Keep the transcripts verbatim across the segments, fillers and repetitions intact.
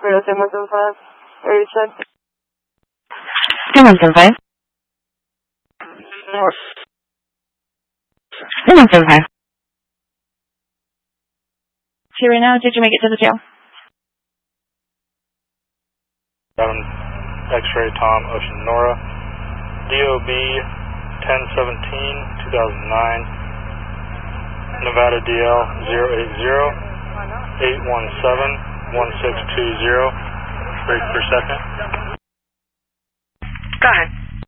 zero seven one seven five. Area check. seven one seven five. North. seven one seven five. Here right now, did you make it to the jail? Adam, X-ray Tom, Ocean Nora. D O B ten seventeen two thousand nine. Nevada D L zero eight zero eight one seven one six two zero. Break per second. Go ahead.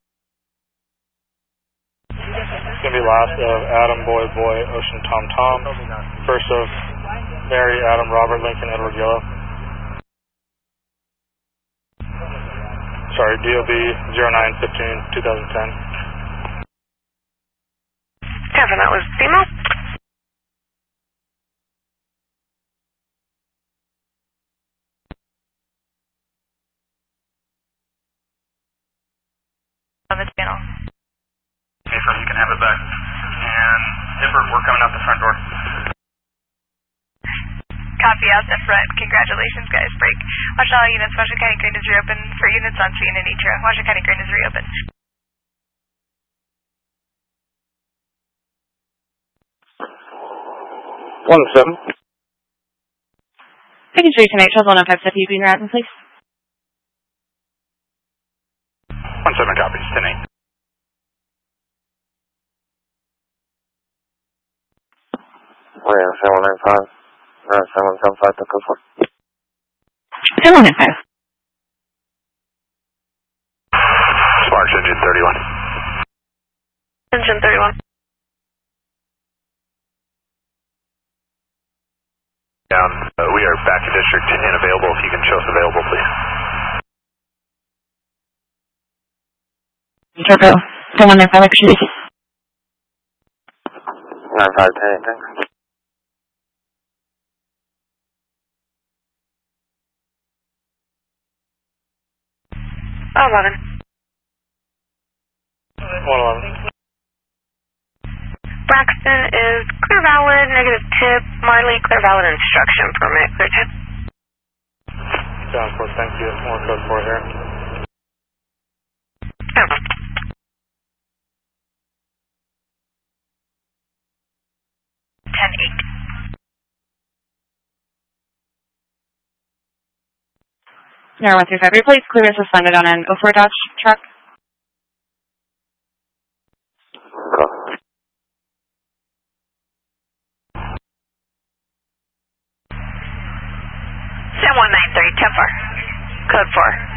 It's going to be last of Adam, Boy, Boy, Ocean, Tom, Tom. First of Mary, Adam, Robert, Lincoln, Edward, Yellow. Sorry, D O B zero nine fifteen two thousand ten. Kevin, that was female? On the channel. Okay, so you can have it back. And Dipper, we're coming out the front door. Copy out the front. Congratulations, guys. Break. Watch all units. Washington County Green is reopened. For units on scene in Nitra, Washington County Green is reopened. One seven. Picking three tonight, twelve one five seven, Green Mountain, please. One seven copies, ten eight. William seven nine five. seven one seven five to go for. seven one nine five. Sparks, engine thirty-one. Engine thirty-one. Down. Uh, we are back to district and available. If you can show us available, please. Turbo, seven one nine five, actually. nine five ten eight, thanks. Oh, eleven. one eleven. Braxton is clear valid, negative tip. Marley, clear valid instruction permit, clear tip. Sounds good, thank you. More code four here. Oh. ten eight. Nara one three five, replace clear as suspended on an oh four Dodge truck. seven one nine three, ten four. Code four.